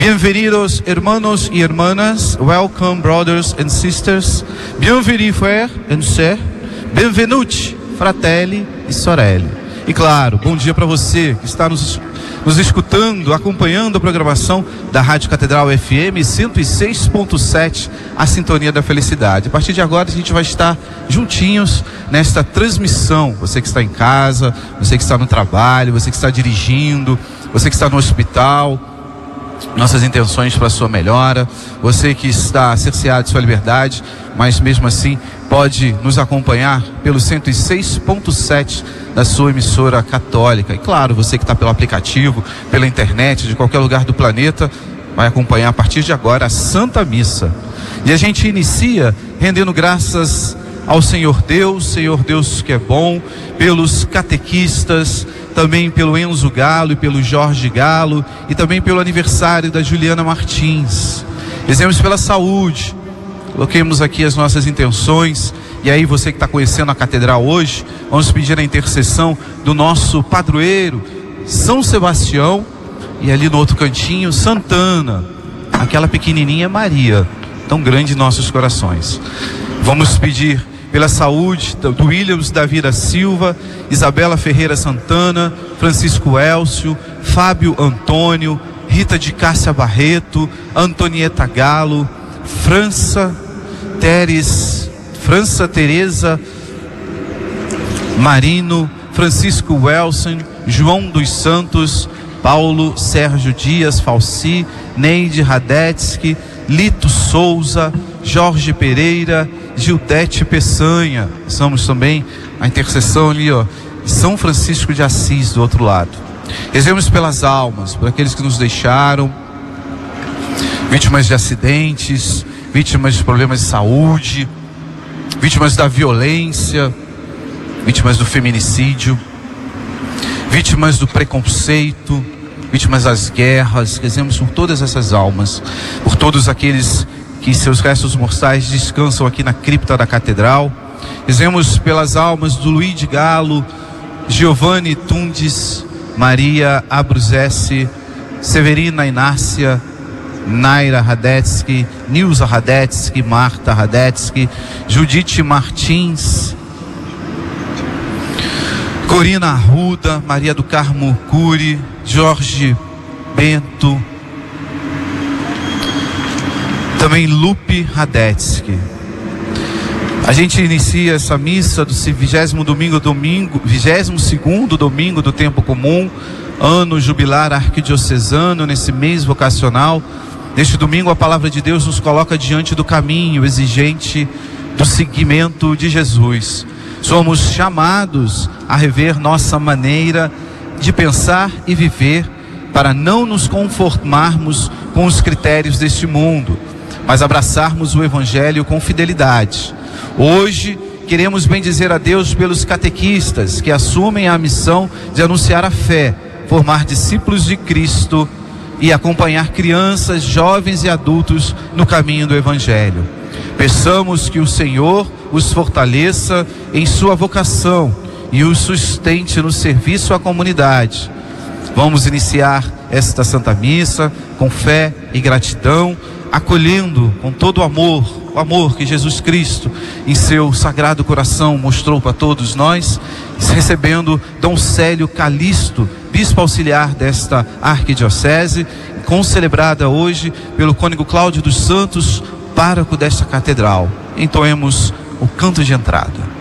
Bienvenidos hermanos y hermanas, welcome brothers and sisters, bienvenue frères and sœurs, benvenuti fratelli e sorelle. E claro, bom dia para você que está nos escutando, acompanhando a programação da Rádio Catedral FM 106.7, a sintonia da felicidade. A partir de agora a gente vai estar juntinhos nesta transmissão. Você que está em casa, você que está no trabalho, você que está dirigindo, você que está no hospital, nossas intenções para a sua melhora, você que está cerceado de sua liberdade, mas mesmo assim pode nos acompanhar pelo 106.7 da sua emissora católica. E claro, você que está pelo aplicativo, pela internet, de qualquer lugar do planeta, vai acompanhar a partir de agora a Santa Missa. E a gente inicia rendendo graças ao Senhor Deus que é bom, pelos catequistas, também pelo Enzo Galo e pelo Jorge Galo, e também pelo aniversário da Juliana Martins. Rezemos pela saúde, coloquemos aqui as nossas intenções. E aí, você que está conhecendo a Catedral hoje, vamos pedir a intercessão do nosso padroeiro São Sebastião, e ali no outro cantinho Santana, aquela pequenininha Maria, tão grande em nossos corações. Vamos pedir pela saúde do Williams Davi da Silva, Isabela Ferreira Santana, Francisco Elcio, Fábio Antônio, Rita de Cássia Barreto, Antonieta Galo, França Tereza Marino, Francisco Welson, João dos Santos, Paulo Sérgio Dias Falci, Neide Radetsky, Lito Souza, Jorge Pereira, Gildete Peçanha. Somos também a intercessão ali, São Francisco de Assis, do outro lado. Rezemos pelas almas, por aqueles que nos deixaram, vítimas de acidentes, vítimas de problemas de saúde, vítimas da violência, vítimas do feminicídio, vítimas do preconceito, vítimas das guerras. Rezemos por todas essas almas, por todos aqueles que seus restos mortais descansam aqui na cripta da Catedral. Rezemos pelas almas do Luiz de Galo, Giovanni Tundes, Maria Abruzessi, Severina Inácia, Naira Radetsky, Nilza Radetsky, Marta Radetsky, Judite Martins, Corina Arruda, Maria do Carmo Cury, Jorge Bento, também Lupe Radetsky. A gente inicia essa missa do 22º domingo do tempo comum, ano jubilar arquidiocesano, nesse mês vocacional. Neste domingo a palavra de Deus nos coloca diante do caminho exigente do seguimento de Jesus. Somos chamados a rever nossa maneira de pensar e viver, para não nos conformarmos com os critérios deste mundo, mas abraçarmos o Evangelho com fidelidade. Hoje queremos bendizer a Deus pelos catequistas que assumem a missão de anunciar a fé, formar discípulos de Cristo e acompanhar crianças, jovens e adultos no caminho do Evangelho. Peçamos que o Senhor os fortaleça em sua vocação e os sustente no serviço à comunidade. Vamos iniciar esta Santa Missa com fé e gratidão, acolhendo com todo o amor que Jesus Cristo em seu sagrado coração mostrou para todos nós, recebendo Dom Célio Calixto, bispo auxiliar desta arquidiocese, concelebrada hoje pelo cônego Cláudio dos Santos, pároco desta catedral. Entoemos o canto de entrada.